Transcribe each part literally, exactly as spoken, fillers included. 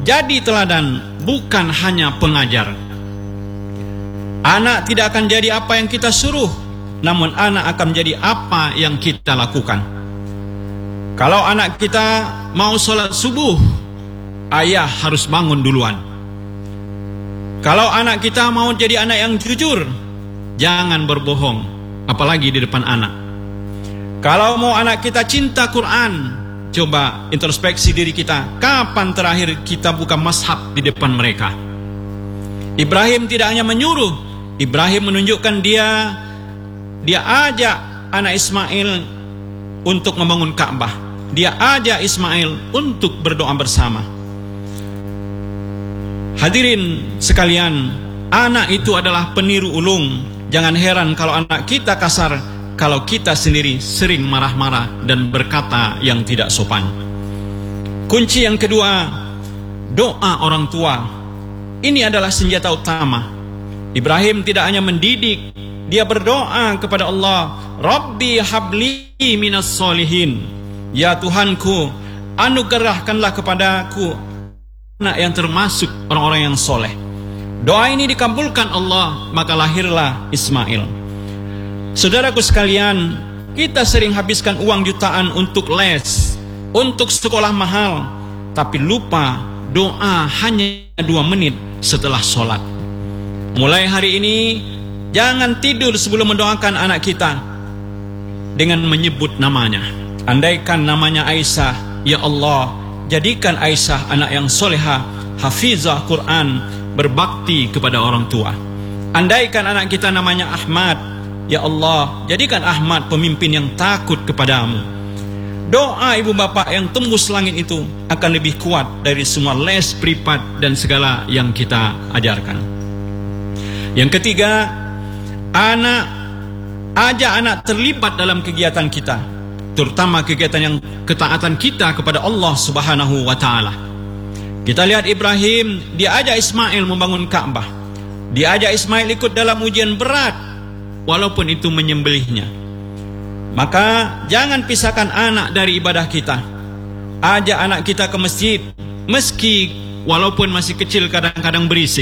menjadi teladan, bukan hanya pengajar. Anak tidak akan jadi apa yang kita suruh, namun anak akan menjadi apa yang kita lakukan. Kalau anak kita mau sholat subuh, ayah harus bangun duluan. Kalau anak kita mau jadi anak yang jujur, jangan berbohong, apalagi di depan anak. Kalau mau anak kita cinta Quran, coba introspeksi diri kita. Kapan terakhir kita buka mazhab di depan mereka? Ibrahim tidak hanya menyuruh, Ibrahim menunjukkan dia Dia ajak anak Ismail untuk membangun Ka'bah. Dia ajak Ismail untuk berdoa bersama. Hadirin sekalian, anak itu adalah peniru ulung. Jangan heran kalau anak kita kasar, kalau kita sendiri sering marah-marah dan berkata yang tidak sopan. Kunci yang kedua, doa orang tua. Ini adalah senjata utama. Ibrahim tidak hanya mendidik, dia berdoa kepada Allah, Rabbi habli minas solihin. Ya Tuhanku, anugerahkanlah kepadaku anak yang termasuk orang-orang yang soleh. Doa ini dikabulkan Allah, maka lahirlah Ismail. Saudaraku sekalian, kita sering habiskan uang jutaan untuk les, untuk sekolah mahal, tapi lupa doa hanya dua menit setelah sholat. Mulai hari ini, jangan tidur sebelum mendoakan anak kita dengan menyebut namanya. Andaikan namanya Aisyah, ya Allah, jadikan Aisyah anak yang solehah, hafizah Quran, berbakti kepada orang tua. Andaikan anak kita namanya Ahmad, ya Allah, jadikan Ahmad pemimpin yang takut kepadamu. Doa ibu bapak yang tembus langit itu akan lebih kuat dari semua les privat dan segala yang kita ajarkan. Yang ketiga, anak, ajak anak terlibat dalam kegiatan kita, terutama kegiatan yang ketaatan kita kepada Allah Subhanahu wa ta'ala. Kita lihat Ibrahim, dia ajak Ismail membangun Ka'bah. Dia ajak Ismail ikut dalam ujian berat, walaupun itu menyembelihnya. Maka jangan pisahkan anak dari ibadah kita. Ajak anak kita ke masjid, meski walaupun masih kecil kadang-kadang berisik.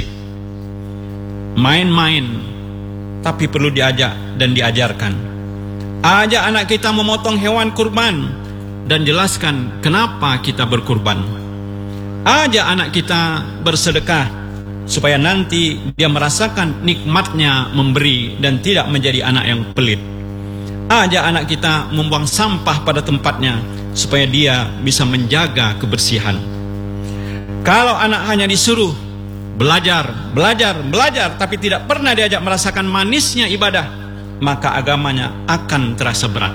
Main-main, tapi perlu diajak dan diajarkan. Ajak anak kita memotong hewan kurban dan jelaskan kenapa kita berkurban. Ajak anak kita bersedekah supaya nanti dia merasakan nikmatnya memberi dan tidak menjadi anak yang pelit. Ajak anak kita membuang sampah pada tempatnya supaya dia bisa menjaga kebersihan. Kalau anak hanya disuruh belajar, belajar, belajar, tapi tidak pernah diajak merasakan manisnya ibadah, maka agamanya akan terasa berat.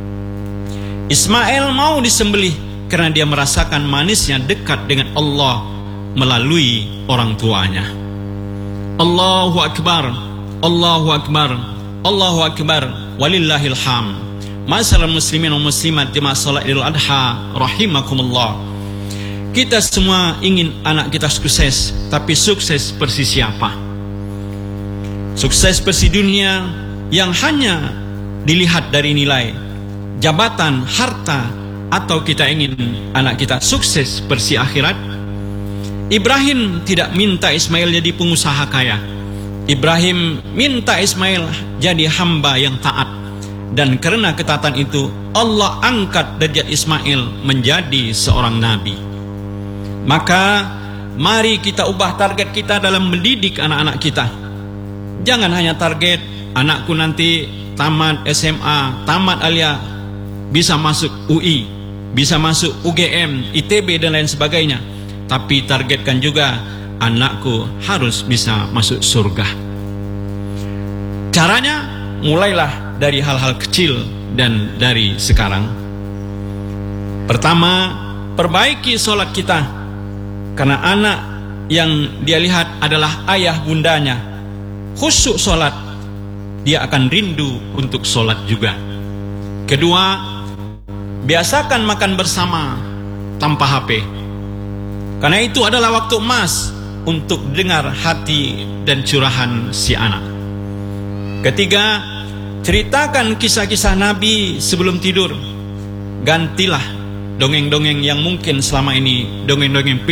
Ismail mau disembelih karena dia merasakan manisnya dekat dengan Allah melalui orang tuanya. Allahu Akbar, Allahu Akbar, Allahu Akbar, walillahil ham. Masyaallah muslimin wa muslimat di masalah Idul Adha rahimakumullah. Kita semua ingin anak kita sukses, tapi sukses versi siapa? Sukses versi dunia yang hanya dilihat dari nilai, jabatan, harta, atau kita ingin anak kita sukses versi akhirat? Ibrahim tidak minta Ismail jadi pengusaha kaya. Ibrahim minta Ismail jadi hamba yang taat. Dan karena ketaatan itu, Allah angkat derajat Ismail menjadi seorang nabi. Maka mari kita ubah target kita dalam mendidik anak-anak kita. Jangan hanya target anakku nanti tamat S M A, tamat alia, bisa masuk U I, bisa masuk U G M, I T B dan lain sebagainya. Tapi targetkan juga anakku harus bisa masuk surga. Caranya mulailah dari hal-hal kecil dan dari sekarang. Pertama, perbaiki sholat kita. Karena anak yang dia lihat adalah ayah bundanya khusyuk sholat, dia akan rindu untuk sholat juga. Kedua, biasakan makan bersama tanpa H P, karena itu adalah waktu emas untuk dengar hati dan curahan si anak. Ketiga, ceritakan kisah-kisah Nabi sebelum tidur. Gantilah dongeng-dongeng yang mungkin selama ini dongeng-dongeng